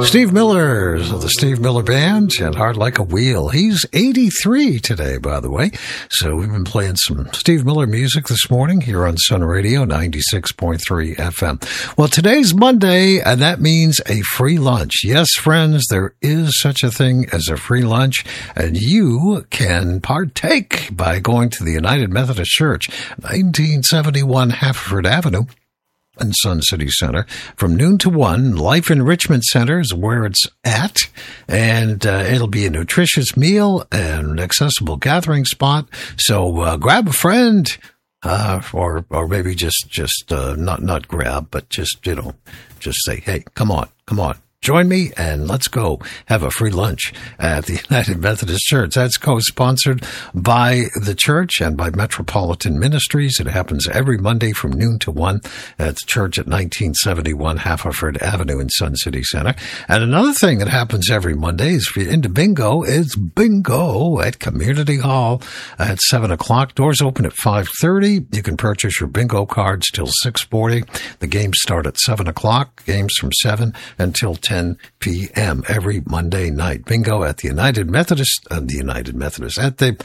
Steve Miller of the Steve Miller Band and Hard Like a Wheel. He's 83 today, by the way. So we've been playing some Steve Miller music this morning here on Sun Radio 96.3 FM. Well, today's Monday, and that means a free lunch. Yes, friends, there is such a thing as a free lunch, and you can partake by going to the United Methodist Church, 1971 Haverford Avenue. In Sun City Center from noon to 1. Life Enrichment Center is where it's at, and it'll be a nutritious meal and an accessible gathering spot. So grab a friend, or maybe just not grab, but just say, hey, come on. Join me and let's go have a free lunch at the United Methodist Church. That's co-sponsored by the church and by Metropolitan Ministries. It happens every Monday from noon to 1 at the church at 1971 Haverford Avenue in Sun City Center. And another thing that happens every Monday is if you're into bingo, it's bingo at Community Hall at 7 o'clock. Doors open at 5:30. You can purchase your bingo cards till 6:40. The games start at 7 o'clock. Games from 7 until 10 p.m. every Monday night. Bingo at the United Methodist, at the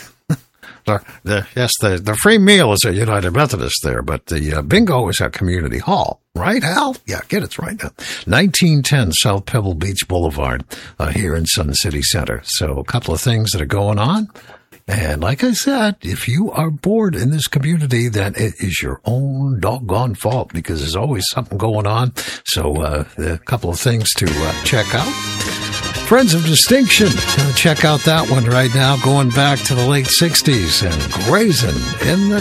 free meal is at United Methodist there, but the bingo is at Community Hall. Right, Hal? Yeah, get it right now. 1910 South Pebble Beach Boulevard here in Sun City Center. So a couple of things that are going on. And like I said, if you are bored in this community, then it is your own doggone fault because there's always something going on. So a couple of things to check out. Friends of Distinction, check out that one right now, going back to the late 60s and Grazing in the